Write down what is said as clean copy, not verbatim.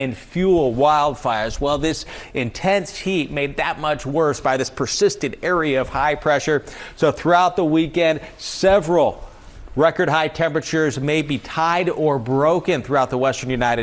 and fuel wildfires. Well, this intense heat made that much worse by this persistent area of high pressure. So throughout the weekend, several record high temperatures may be tied or broken throughout the western United